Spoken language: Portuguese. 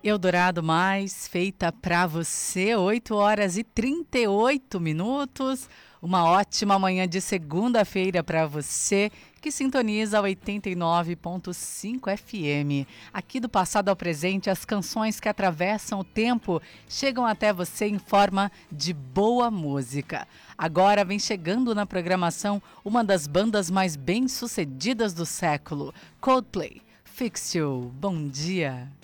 Eldorado Mais, feita para você, 8 horas e 38 minutos. Uma ótima manhã de segunda-feira para você que sintoniza 89.5 FM. Aqui do passado ao presente, as canções que atravessam o tempo chegam até você em forma de boa música. Agora vem chegando na programação uma das bandas mais bem-sucedidas do século, Coldplay. Fix You. Bom dia.